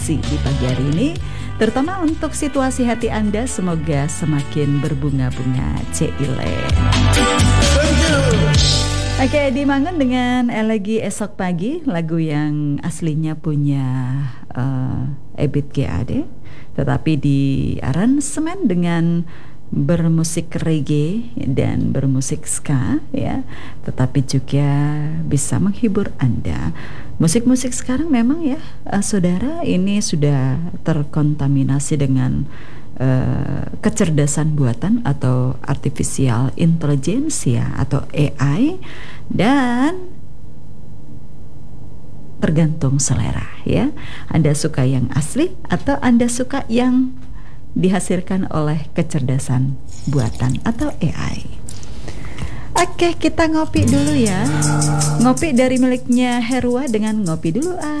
di pagi hari ini, terutama untuk situasi hati Anda, semoga semakin berbunga-bunga. Cile. Oke, dimangun dengan Elegi Esok Pagi, lagu yang aslinya punya Ebit GAD, tetapi di aransemen dengan bermusik reggae dan bermusik ska, ya, tetapi juga bisa menghibur Anda. Musik-musik sekarang memang ya, saudara, ini sudah terkontaminasi dengan kecerdasan buatan atau artificial intelligence ya, atau AI, dan tergantung selera ya. Anda suka yang asli atau Anda suka yang dihasilkan oleh kecerdasan buatan atau AI. Oke, kita ngopi dulu ya. Ngopi dari miliknya Herwa dengan Ngopi Dulu